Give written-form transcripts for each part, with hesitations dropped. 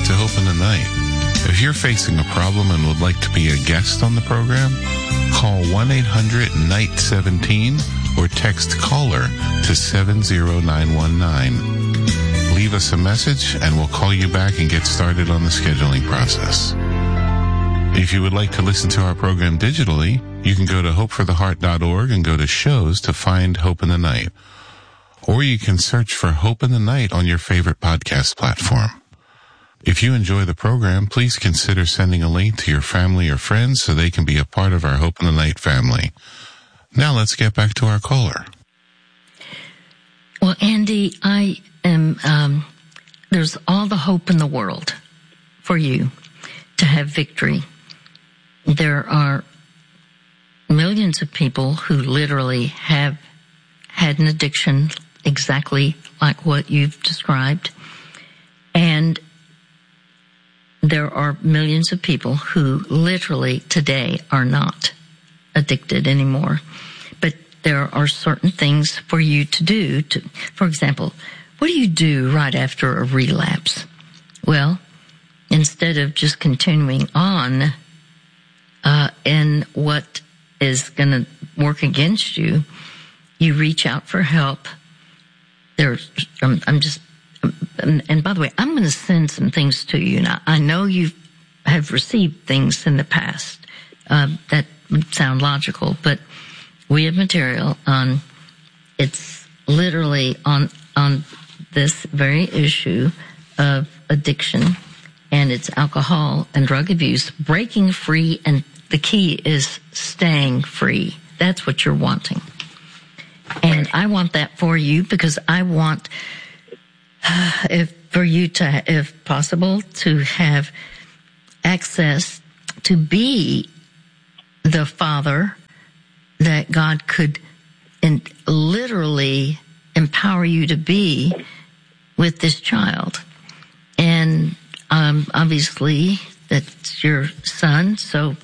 to Hope in the Night. If you're facing a problem and would like to be a guest on the program, call 1-800-NIGHT-17 or text CALLER to 70919. Leave us a message and we'll call you back and get started on the scheduling process. If you would like to listen to our program digitally, you can go to hopefortheheart.org and go to shows to find Hope in the Night. Or you can search for Hope in the Night on your favorite podcast platform. If you enjoy the program, please consider sending a link to your family or friends so they can be a part of our Hope in the Night family. Now let's get back to our caller. Well, Andy, I am, there's all the hope in the world for you to have victory. There are millions of people who literally have had an addiction exactly like what you've described. And there are millions of people who literally today are not addicted anymore. But there are certain things for you to do. For example, what do you do right after a relapse? Well, instead of just continuing on in what is going to work against you, you reach out for help. And by the way, I'm going to send some things to you. Now, I know you have received things in the past that would sound logical, but we have material on, it's literally on this very issue of addiction, and it's alcohol and drug abuse, breaking free, and the key is staying free. That's what you're wanting. And I want that for you because I want for you to, if possible, to have access to be the father that God could literally empower you to be with this child. And obviously that's your son, so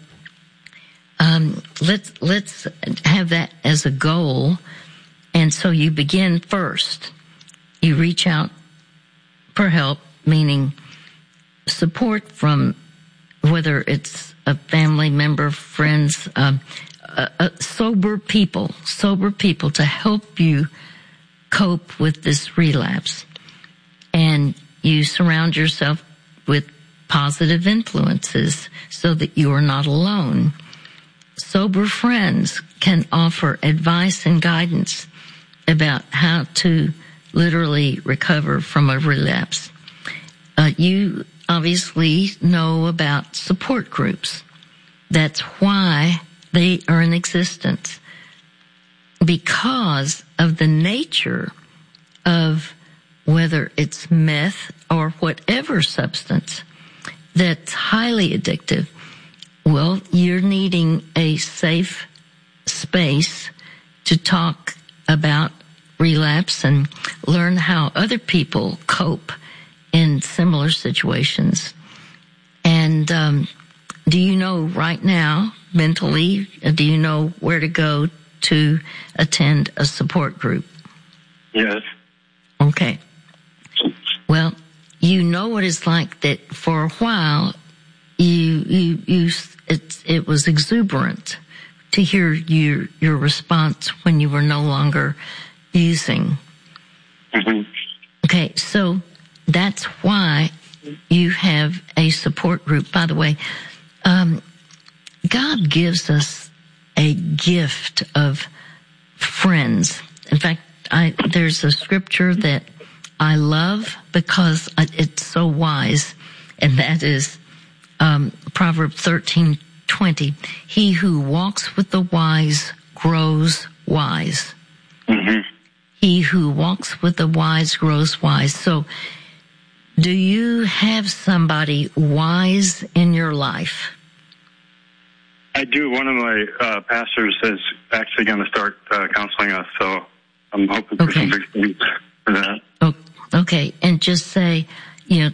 let's have that as a goal. And so you begin first. You reach out for help, meaning support from whether it's a family member, friends, sober people to help you cope with this relapse. And you surround yourself with positive influences so that you are not alone. Sober friends can offer advice and guidance about how to literally recover from a relapse. You obviously know about support groups. That's why they are in existence, because of the nature of whether it's meth or whatever substance that's highly addictive. Well, you're needing a safe space to talk about relapse and learn how other people cope in similar situations. And do you know right now, mentally, do you know where to go to attend a support group? Yes. Okay. Well, you know what it's like that for a while it was exuberant to hear your response when you were no longer using. Mm-hmm. Okay, so that's why you have a support group. By the way, God gives us a gift of friends. In fact, there's a scripture that I love because it's so wise, and that is Proverbs 13:20. He who walks with the wise grows wise. Mm-hmm. He who walks with the wise grows wise. So, do you have somebody wise in your life? I do. One of my pastors is actually going to start counseling us, so I'm hoping for some victory for that. Oh, okay, and just say, you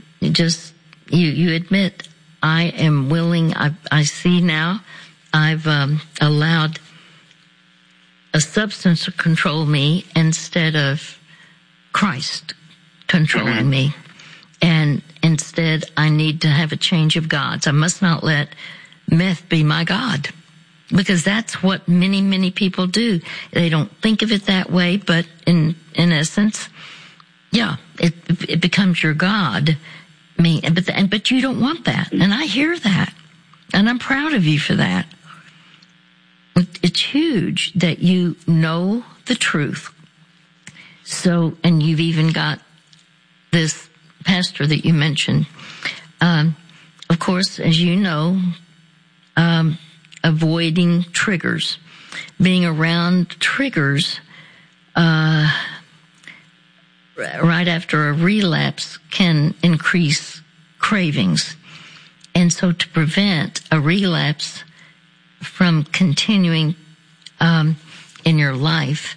admit, I am willing. I see now. I've allowed a substance to control me instead of Christ controlling me. And instead I need to have a change of gods. I must not let meth be my God, because that's what many, many people do. They don't think of it that way, but in essence, yeah, it becomes your God. But you don't want that. And I hear that. And I'm proud of you for that. It's huge that you know the truth. So, and you've even got this pastor that you mentioned. Of course, as you know, avoiding triggers, being around triggers, right after a relapse can increase cravings. And so to prevent a relapse from continuing in your life,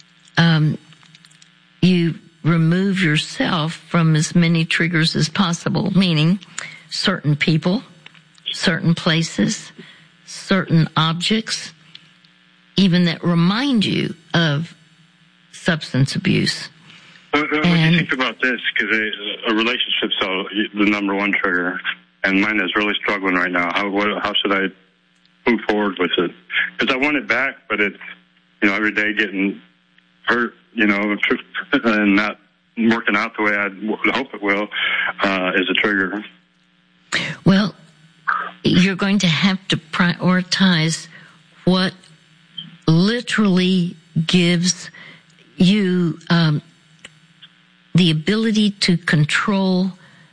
you remove yourself from as many triggers as possible, meaning certain people, certain places, certain objects, even that remind you of substance abuse. What do you think about this? Because a relationship's the number one trigger, and mine is really struggling right now. How should I move forward with it? Because I want it back, but it's, every day getting hurt, and not working out the way I hope it will, is a trigger. Well, you're going to have to prioritize what literally gives you the ability to control,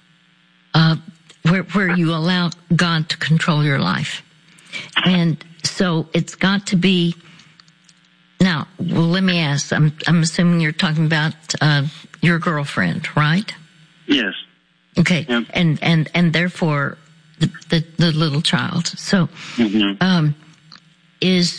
where you allow God to control your life. And so it's got to be, now, well, let me ask, I'm assuming you're talking about your girlfriend, right? Yes. Okay. Yep. And therefore the little child. So, is